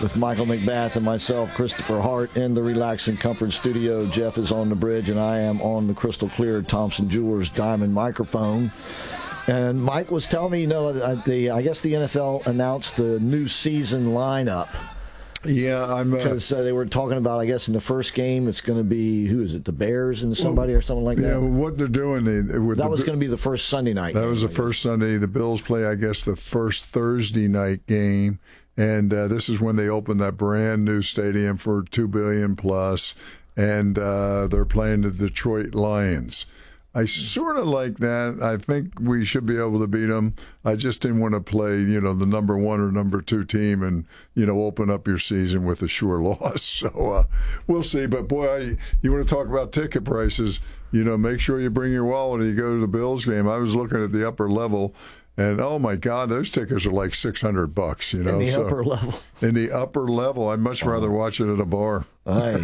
with Michael McBath and myself, Christopher Hart, in the Relax and Comfort studio. Jeff is on the bridge, and I am on the crystal clear Thompson Jewelers Diamond microphone. And Mike was telling me, I guess the NFL announced the new season lineup. Yeah, because they were talking about, I guess, in the first game, it's going to be, who is it, the Bears and somebody or something like that? Yeah, what they're doing. That was going to be the first Sunday night game. That was the first Sunday. The Bills play, I guess, the first Thursday night game. And this is when they opened that brand new stadium for $2 billion plus. And they're playing the Detroit Lions. I sort of like that. I think we should be able to beat them. I just didn't want to play, the number one or number two team and, open up your season with a sure loss. So we'll see. But, boy, you want to talk about ticket prices, make sure you bring your wallet when you go to the Bills game. I was looking at the upper level. And, oh, my God, those tickets are like $600, In the upper level. In the upper level. I'd much rather watch it at a bar. Aye.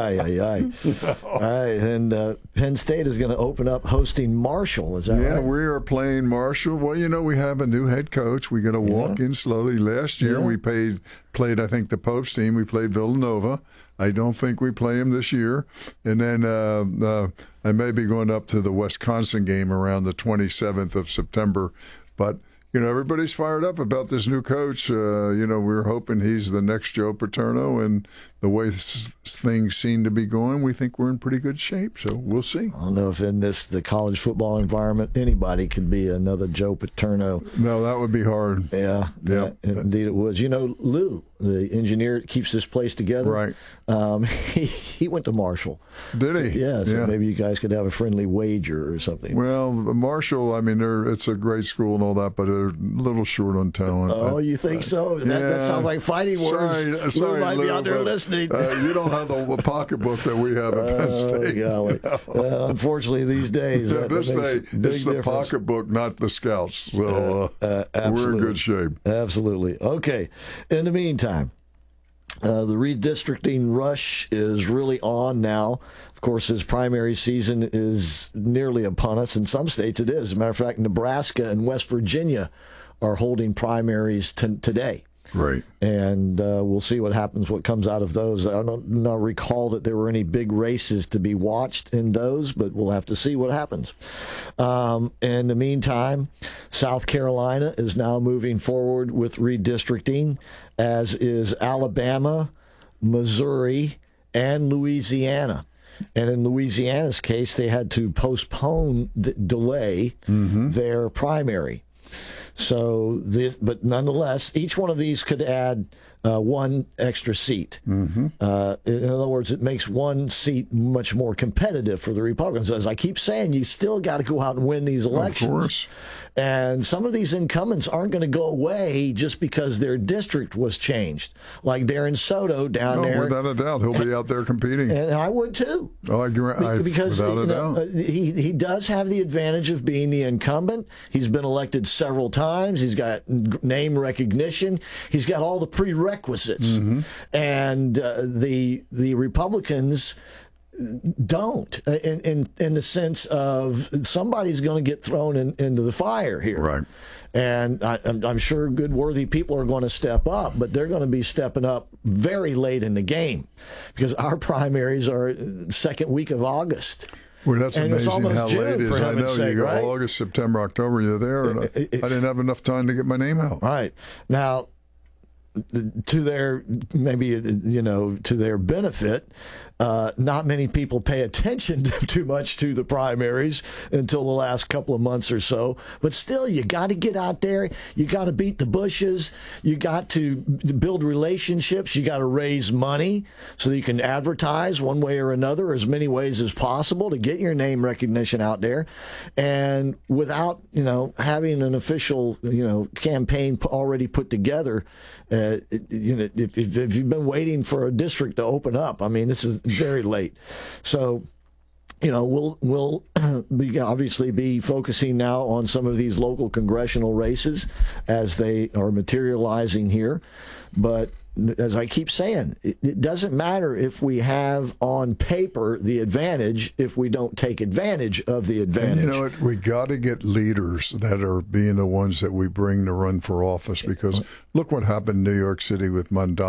And Penn State is going to open up hosting Marshall. Is that right? Yeah, we are playing Marshall. Well, we have a new head coach. We're going to walk in slowly. Last year we played, I think, the Pope's team. We played Villanova. I don't think we play him this year. And then I may be going up to the Wisconsin game around the 27th of September. But, everybody's fired up about this new coach. We're hoping he's the next Joe Paterno, and the way things seem to be going, we think we're in pretty good shape. So we'll see. I don't know if in the college football environment, anybody could be another Joe Paterno. No, that would be hard. Yeah, indeed it was. Lou, the engineer that keeps this place together, right? He went to Marshall. Did he? Yeah, so maybe you guys could have a friendly wager or something. Well, Marshall, it's a great school and all that, but they're a little short on talent. Oh, you think so? That sounds like fighting words. Sorry, Lou might be out there listening. You don't have the pocketbook that we have at Penn State. Golly. Unfortunately, these days, it's the pocketbook, not the scouts. So we're in good shape. Absolutely. Okay. In the meantime, the redistricting rush is really on now. Of course, his primary season is nearly upon us. In some states, it is. As a matter of fact, Nebraska and West Virginia are holding primaries today. Right. And we'll see what happens, what comes out of those. I don't recall that there were any big races to be watched in those, but we'll have to see what happens. In the meantime, South Carolina is now moving forward with redistricting, as is Alabama, Missouri, and Louisiana. And in Louisiana's case, they had to delay their primary. So, but nonetheless, each one of these could add one extra seat. In other words, it makes one seat much more competitive for the Republicans. As I keep saying, you still got to go out and win these elections. Of course. And some of these incumbents aren't going to go away just because their district was changed. Like Darren Soto down there. Without a doubt. He'll be out there competing. And I would too. Oh, I agree. Because without a doubt. He does have the advantage of being the incumbent. He's been elected several times. He's got name recognition. He's got all the prerequisites. And the Republicans don't, in the sense of somebody's going to get thrown into the fire here. Right. And I'm sure good, worthy people are going to step up, but they're going to be stepping up very late in the game because our primaries are second week of August. Well, that's and amazing how June, late it is. I know sake, you go right? August, September, October, you're there. And I didn't have enough time to get my name out. Right. Now, to their benefit, not many people pay attention too much to the primaries until the last couple of months or so. But still, you got to get out there. You got to beat the bushes. You got to build relationships. You got to raise money so that you can advertise one way or another, as many ways as possible, to get your name recognition out there. And without having an official campaign already put together, if you've been waiting for a district to open up, this is very late. So, we'll obviously be focusing now on some of these local congressional races as they are materializing here. But as I keep saying, it doesn't matter if we have on paper the advantage if we don't take advantage of the advantage. And you know what? We got to get leaders that are being the ones that we bring to run for office, because look what happened in New York City with Mondale.